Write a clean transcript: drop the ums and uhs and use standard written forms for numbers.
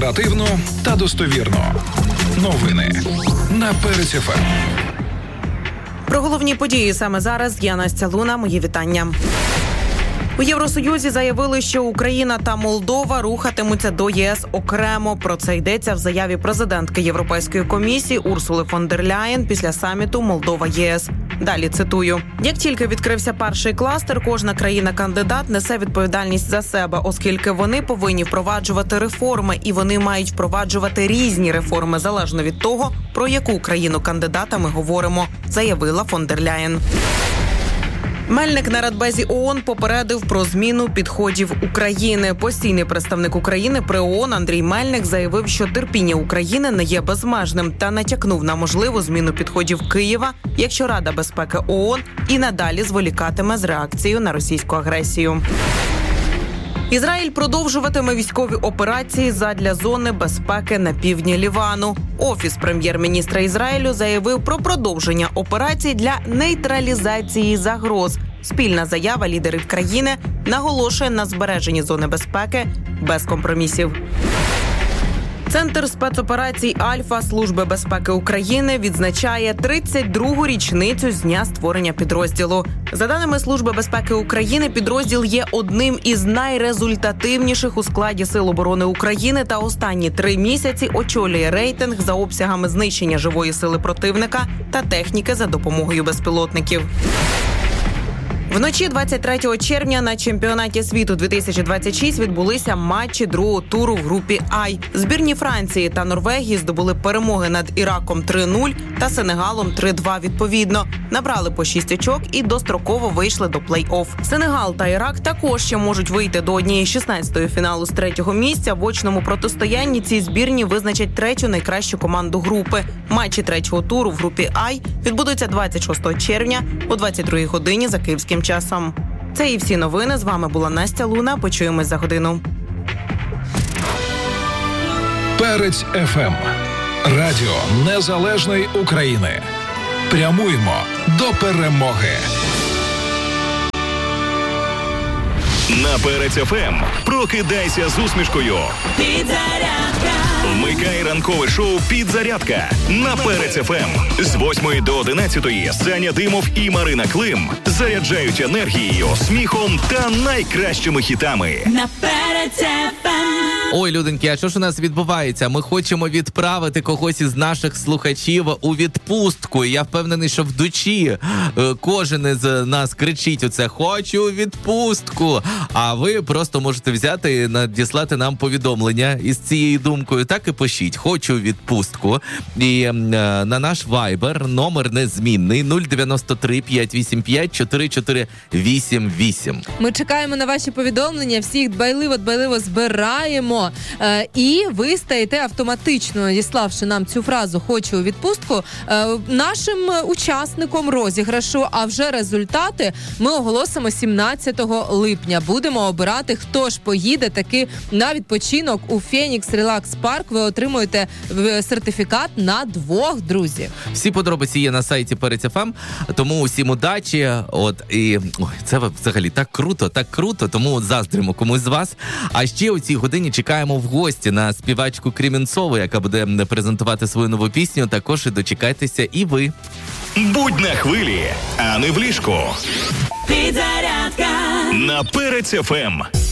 Оперативно та достовірно. Новини на Перець ФМ. Про головні події саме зараз я Настя Луна. Мої вітання. У Євросоюзі заявили, що Україна та Молдова рухатимуться до ЄС окремо. Про це йдеться в заяві президентки Європейської комісії Урсули фон дер Ляєн після саміту Молдова-ЄС. Далі цитую. Як тільки відкрився перший кластер, кожна країна-кандидат несе відповідальність за себе, оскільки вони повинні впроваджувати реформи, і вони мають впроваджувати різні реформи, залежно від того, про яку країну-кандидата ми говоримо, заявила фон дер Ляєн. Мельник на Радбезі ООН попередив про зміну підходів України. Постійний представник України при ООН Андрій Мельник заявив, що терпіння України не є безмежним та натякнув на можливу зміну підходів Києва, якщо Рада безпеки ООН і надалі зволікатиме з реакцією на російську агресію. Ізраїль продовжуватиме військові операції задля зони безпеки на півдні Лівану. Офіс прем'єр-міністра Ізраїлю заявив про продовження операцій для нейтралізації загроз. Спільна заява лідерів країни наголошує на збереженні зони безпеки без компромісів. Центр спецоперацій «Альфа» Служби безпеки України відзначає 32-гу річницю з дня створення підрозділу. За даними Служби безпеки України, підрозділ є одним із найрезультативніших у складі Сил оборони України та останні 3 місяці очолює рейтинг за обсягами знищення живої сили противника та техніки за допомогою безпілотників. Вночі 23 червня на чемпіонаті світу 2026 відбулися матчі другого туру в групі «Ай». Збірні Франції та Норвегії здобули перемоги над Іраком 3-0 та Сенегалом 3-2 відповідно. Набрали по 6 очок і достроково вийшли до плей-офф. Сенегал та Ірак також ще можуть вийти до 1/16 фіналу з 3-го місця. В очному протистоянні ці збірні визначать 3-ю найкращу команду групи. Матчі 3-го туру в групі «Ай» відбудуться 26 червня о 22-й годині за київським часом. Це і всі новини. З вами була Настя Луна. Почуємось за годину. Перець ФМ. Радіо Незалежної України. Прямуємо до перемоги. На Перець ФМ прокидайся з усмішкою. Підзарядка. Вмикай ранкове шоу «Підзарядка» на Перець ФМ. З 8 до 11 Саня Димов і Марина Клим заряджають енергією, сміхом та найкращими хітами. На Перець ФМ. Ой, люденьки, а що ж у нас відбувається? Ми хочемо відправити когось із наших слухачів у відпустку. І я впевнений, що в душі кожен із нас кричить оце «Хочу у відпустку!». А ви просто можете взяти і надіслати нам повідомлення із цією думкою. Так і пишіть «Хочу у відпустку». І на наш Viber номер незмінний 093 585 4488. Ми чекаємо на ваші повідомлення, всіх дбайливо збираємо. І ви стаєте автоматично, надіславши нам цю фразу «Хочу у відпустку», нашим учасником розіграшу, а вже результати ми оголосимо 17 липня. Будемо обирати, хто ж поїде таки на відпочинок у Фенікс Релакс Парк. Ви отримуєте сертифікат на 2, друзі. Всі подробиці є на сайті Перець ФМ, тому усім удачі. Це взагалі так круто, тому заздримо комусь з вас. А ще у цій годині чекаємо в гості на співачку Кремінцову, яка буде презентувати свою нову пісню. Також і дочекайтеся і ви. Будь на хвилі, а не в ліжку. Підзарядка на Перець ФМ.